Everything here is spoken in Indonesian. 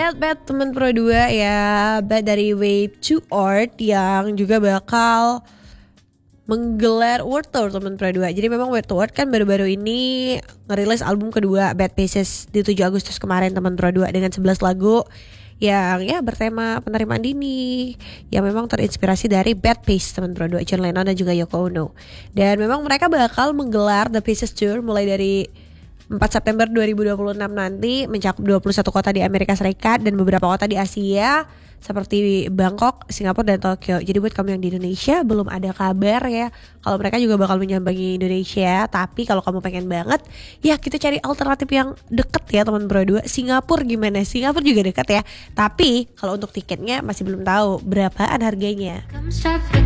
band teman Pro 2 ya, band dari Way to Art yang juga bakal menggelar World Tour teman Pro 2. Jadi memang World Tour kan baru-baru ini ngerilis album kedua Bad Pieces di 7 Agustus kemarin teman Pro 2 dengan 11 lagu yang ya bertema penerimaan dini yang memang terinspirasi dari Bad Pieces teman Pro 2, John Lennon dan juga Yoko Ono. Dan memang mereka bakal menggelar The Pieces Tour mulai dari 4 September 2026 nanti, mencakup 21 kota di Amerika Serikat dan beberapa kota di Asia seperti Bangkok, Singapura, dan Tokyo. Jadi buat kamu yang di Indonesia belum ada kabar ya kalau mereka juga bakal menyambangi Indonesia. Tapi kalau kamu pengen banget, ya kita cari alternatif yang deket ya teman Bro 2. Singapura gimana? Singapura juga dekat ya. Tapi kalau untuk tiketnya masih belum tahu berapaan harganya.